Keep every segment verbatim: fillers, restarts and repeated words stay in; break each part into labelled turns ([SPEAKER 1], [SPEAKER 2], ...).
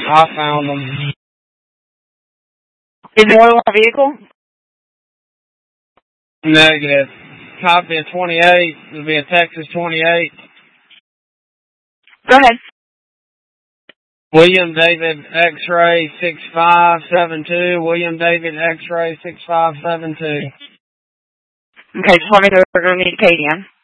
[SPEAKER 1] I found them.
[SPEAKER 2] Is it more than one vehicle?
[SPEAKER 1] Negative. Copy of twenty-eight. It'll be a Texas twenty-eight.
[SPEAKER 2] Go ahead.
[SPEAKER 1] William David X-ray six five seven two. William David X-ray six five seven two.
[SPEAKER 2] Okay, just let me know if we're going to need K D M.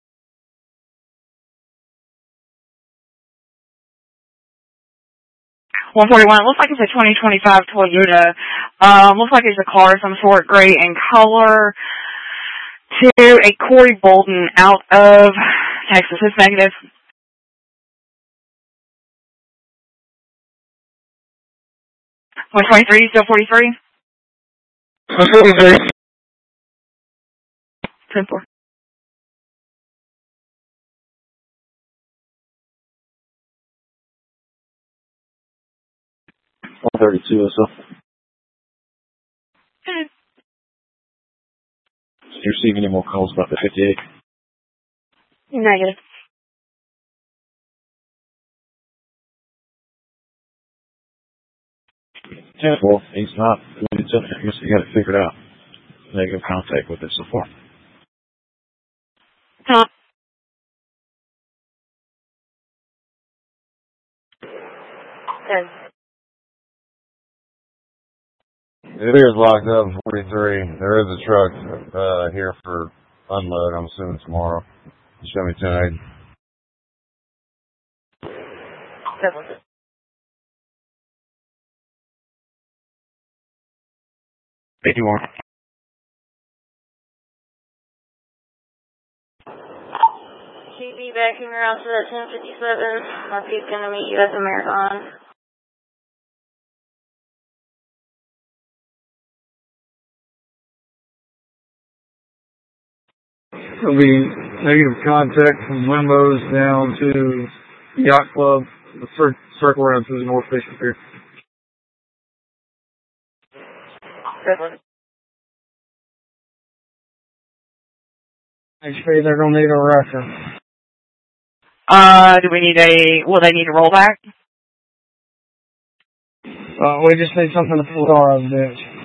[SPEAKER 2] one forty-one, it looks like it's a twenty twenty-five Toyota. Um, looks like it's a car of some sort, gray in color, to a Corey Bolden out of Texas. It's negative. one twenty-three, still forty-three?
[SPEAKER 1] one forty-three.
[SPEAKER 2] ten four.
[SPEAKER 3] one thirty-two or so.
[SPEAKER 2] Okay.
[SPEAKER 3] Do you receive any more calls about the fifty-eight?
[SPEAKER 2] Negative.
[SPEAKER 3] ten four, he's not. I guess you got it figured out. Negative contact with it so far.
[SPEAKER 2] Huh. ten.
[SPEAKER 4] It is locked up in forty-three. There is a truck uh, here for unload, I'm assuming tomorrow. Show me ten eighty.
[SPEAKER 2] Seven.
[SPEAKER 3] eighty-one.
[SPEAKER 5] T V backing around to that ten fifty-seven. Murphy's going to meet you at the Marathon.
[SPEAKER 1] It'll be negative contact from Limbo's down to Yacht Club. The third circle around to the North Fishing Pier.
[SPEAKER 2] Seven.
[SPEAKER 1] H P, they're going to need a reference.
[SPEAKER 2] Uh, do we need a, will they need a rollback?
[SPEAKER 1] Uh, we just need something to pull the car out of the ditch.